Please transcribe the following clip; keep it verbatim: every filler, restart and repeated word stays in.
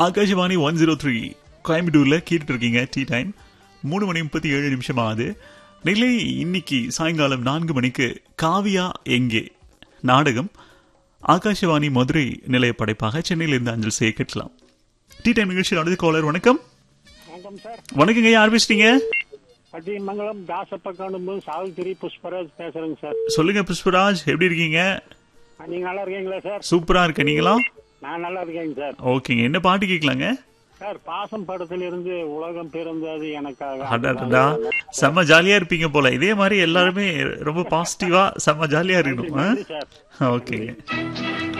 Akashvani one zero three கோயம்புத்தூர்ல கேட்டுட்டு இருக்கீங்க. டீ டைம் மூணு மணி முப்பத்தி ஏழு நிமிஷம் ஆகுது. நிலை இன்னைக்கு சாயங்காலம் நான்கு மணிக்கு காவியா எங்கே நாடகம் ஆகாஷவாணி மதுரை நிலைய படைப்பாக சென்னையில் இருந்து அஞ்சல் செய்ய கேட்கலாம். டீ டைம் நிகழ்ச்சியில் அடுத்த காலர். வணக்கம். வணக்கங்க, யார் பேசுறீங்க? பட்டிமங்கலம் தாசப்பக்காடு சாவித்திரி புஷ்பராஜ் பேசுறேங்க சார். சொல்லுங்க புஷ்பராஜ், எப்படி இருக்கீங்க? நீங்க நல்லா இருக்கீங்களா சார்? சூப்பரா இருக்க, நீங்களா? நான் நல்லா இருக்கேங்க சார். ஓகேங்க, என்ன பாட்டு கேட்கலாங்க சார்? பாசம் படத்துல இருந்து உலகம் பிறந்தது எனக்காக. அடடா, செம்ம ஜாலியா இருப்பீங்க போல. இதே மாதிரி எல்லாருமே ரொம்ப பாசிட்டிவா செம்ம ஜாலியா இருக்கணும். ஓகேங்க.